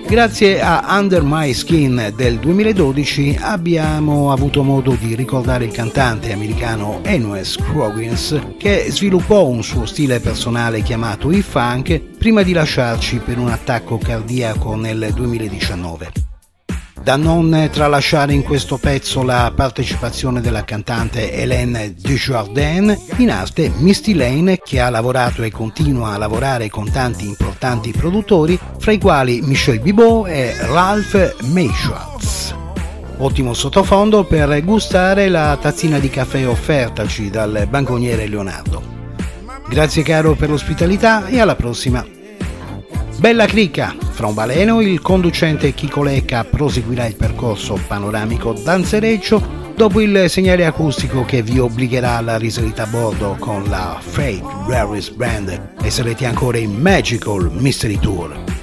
Grazie a Under My Skin del 2012 abbiamo avuto modo di ricordare il cantante americano Enos Scroggins, che sviluppò un suo stile personale chiamato E-Funk prima di lasciarci per un attacco cardiaco nel 2019. Da non tralasciare in questo pezzo la partecipazione della cantante Hélène Dujardin, in arte Misty Lane, che ha lavorato e continua a lavorare con tanti importanti produttori, fra i quali Michel Bibot e Ralph Mayschwartz. Ottimo sottofondo per gustare la tazzina di caffè offertaci dal banconiere Leonardo. Grazie caro per l'ospitalità e alla prossima. Bella cricca! Fra un baleno il conducente Chico Lecca proseguirà il percorso panoramico danzereccio dopo il segnale acustico che vi obbligherà alla risalita a bordo con la Freight Railways Band e sarete ancora in Magical Mystery Tour.